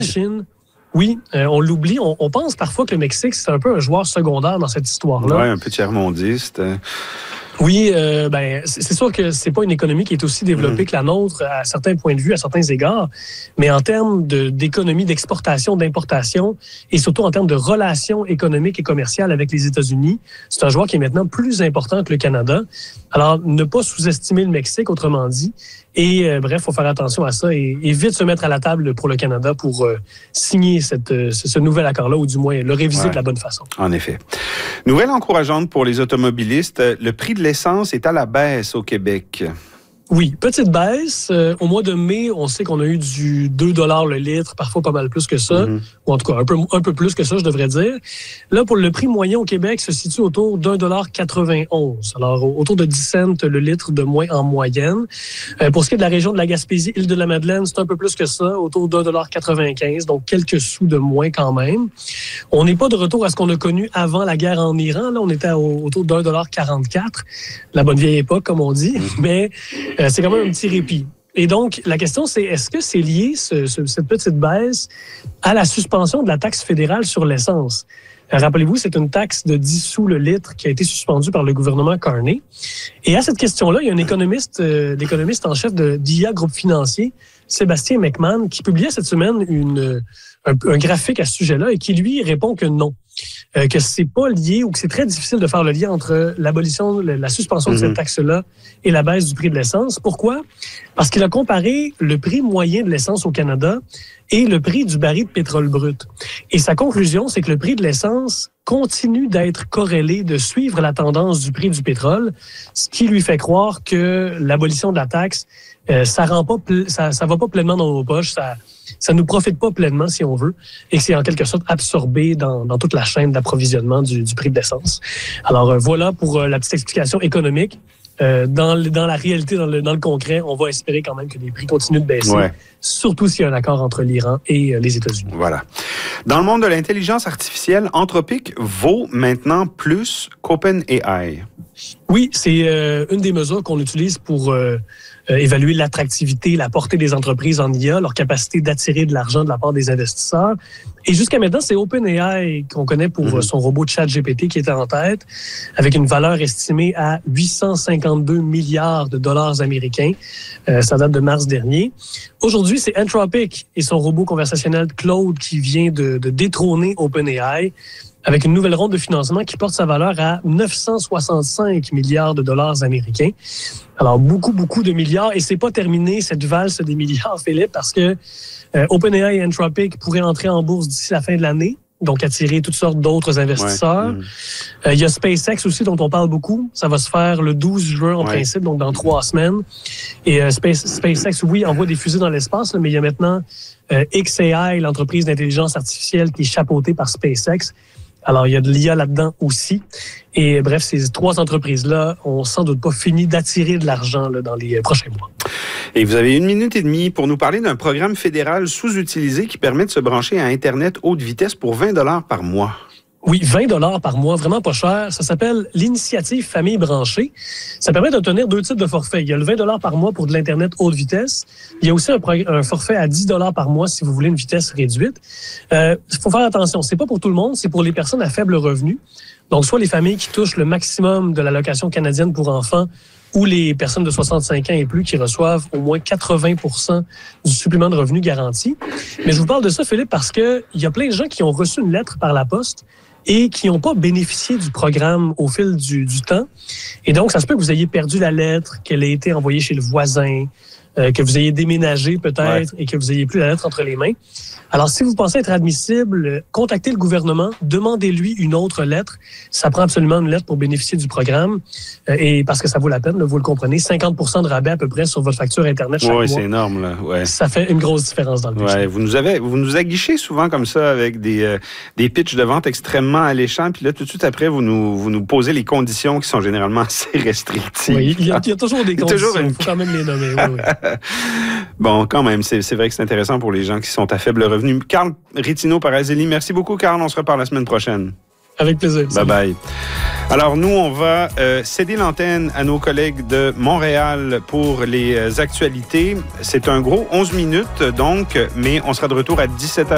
Chine. Oui, on l'oublie. On pense parfois que le Mexique, c'est un peu un joueur secondaire dans cette histoire-là. Oui, un peu tiers-mondiste. Oui, c'est sûr que c'est pas une économie qui est aussi développée que la nôtre à certains points de vue, à certains égards, mais en termes d'économie, d'exportation, d'importation et surtout en termes de relations économiques et commerciales avec les États-Unis, c'est un joueur qui est maintenant plus important que le Canada. Alors, ne pas sous-estimer le Mexique, autrement dit. Et bref, il faut faire attention à ça et vite se mettre à la table pour le Canada pour signer ce nouvel accord-là, ou du moins le réviser de la bonne façon. En effet. Nouvelle encourageante pour les automobilistes, le prix de l'essence est à la baisse au Québec. Oui, petite baisse. Au mois de mai, on sait qu'on a eu du 2 $ le litre, parfois pas mal plus que ça, ou en tout cas un peu plus que ça, je devrais dire. Là, pour le prix moyen au Québec, se situe autour d'1,91 $. Alors, autour de 10 cents le litre de moins en moyenne. Pour ce qui est de la région de la Gaspésie, Île-de-la-Madeleine, c'est un peu plus que ça, autour d'1,95 $, donc quelques sous de moins quand même. On n'est pas de retour à ce qu'on a connu avant la guerre en Iran. Là, on était autour d'1,44 $, la bonne vieille époque, comme on dit, mais c'est quand même un petit répit. Et donc, la question, c'est est-ce que c'est lié, cette petite baisse, à la suspension de la taxe fédérale sur l'essence? Rappelez-vous, c'est une taxe de 10 sous le litre qui a été suspendue par le gouvernement Carney. Et à cette question-là, il y a un économiste, l'économiste en chef d'IA Groupe Financier, Sébastien McMahon, qui publiait cette semaine un graphique à ce sujet-là et qui, lui, répond que non. Que c'est pas lié ou que c'est très difficile de faire le lien entre l'abolition, la suspension de cette taxe-là et la baisse du prix de l'essence. Pourquoi? Parce qu'il a comparé le prix moyen de l'essence au Canada et le prix du baril de pétrole brut. Et sa conclusion, c'est que le prix de l'essence continue d'être corrélé, de suivre la tendance du prix du pétrole, ce qui lui fait croire que l'abolition de la taxe, ça va pas pleinement dans nos poches, ça nous profite pas pleinement, si on veut, et que c'est en quelque sorte absorbé dans toute la chaîne d'approvisionnement du prix de l'essence. Alors voilà pour la petite explication économique. Dans la réalité, dans le concret, on va espérer quand même que les prix continuent de baisser, surtout s'il y a un accord entre l'Iran et les États-Unis. Voilà. Dans le monde de l'intelligence artificielle, Anthropic vaut maintenant plus qu'OpenAI. Oui, c'est une des mesures qu'on utilise pour évaluer l'attractivité, la portée des entreprises en IA, leur capacité d'attirer de l'argent de la part des investisseurs. Et jusqu'à maintenant, c'est OpenAI qu'on connaît pour son robot ChatGPT qui était en tête, avec une valeur estimée à 852 milliards de dollars américains. Ça date de mars dernier. Aujourd'hui, c'est Anthropic et son robot conversationnel Claude qui vient de détrôner OpenAI, avec une nouvelle ronde de financement qui porte sa valeur à 965 milliards de dollars américains. Alors, beaucoup de milliards. Et c'est pas terminé, cette valse des milliards, Philippe, parce que OpenAI et Anthropic pourraient entrer en bourse d'ici la fin de l'année, donc attirer toutes sortes d'autres investisseurs. Il y a SpaceX aussi, dont on parle beaucoup. Ça va se faire le 12 juin, en principe, donc dans 3 semaines. Et SpaceX, oui, envoie des fusées dans l'espace, mais il y a maintenant xAI, l'entreprise d'intelligence artificielle qui est chapeautée par SpaceX. Alors, il y a de l'IA là-dedans aussi. Et bref, ces 3 entreprises-là ont sans doute pas fini d'attirer de l'argent là, dans les prochains mois. Et vous avez 1 minute et demie pour nous parler d'un programme fédéral sous-utilisé qui permet de se brancher à Internet haute vitesse pour 20 $ par mois. Oui, 20 $ par mois, vraiment pas cher. Ça s'appelle l'Initiative Famille branchée. Ça permet d'obtenir 2 types de forfaits. Il y a le 20 $ par mois pour de l'Internet haute vitesse. Il y a aussi un forfait à 10 $ par mois si vous voulez une vitesse réduite. Il faut faire attention, c'est pas pour tout le monde, c'est pour les personnes à faible revenu. Donc, soit les familles qui touchent le maximum de l'allocation canadienne pour enfants ou les personnes de 65 ans et plus qui reçoivent au moins 80% du supplément de revenu garanti. Mais je vous parle de ça, Philippe, parce que il y a plein de gens qui ont reçu une lettre par la poste et qui n'ont pas bénéficié du programme au fil du temps. Et donc, ça se peut que vous ayez perdu la lettre, qu'elle ait été envoyée chez le voisin, que vous ayez déménagé peut-être et que vous n'ayez plus la lettre entre les mains. Alors, si vous pensez être admissible, contactez le gouvernement, demandez-lui une autre lettre. Ça prend absolument une lettre pour bénéficier du programme et parce que ça vaut la peine, là, vous le comprenez, 50% de rabais à peu près sur votre facture Internet chaque mois. Oui, c'est énorme. Là. Ouais. Ça fait une grosse différence dans le budget. Vous nous aguichez souvent comme ça avec des pitchs de vente extrêmement alléchants, puis là, tout de suite après, vous nous posez les conditions qui sont généralement assez restrictives. Oui, il y a toujours des conditions, il faut quand même les nommer. Oui. Bon, quand même, c'est vrai que c'est intéressant pour les gens qui sont à faible revenu. Carl Rittino-Parazelli, merci beaucoup, Carl. On se reparle la semaine prochaine. Avec plaisir. Bye-bye. Alors, nous, on va céder l'antenne à nos collègues de Montréal pour les actualités. C'est un gros 11 minutes, donc, mais on sera de retour à 17h.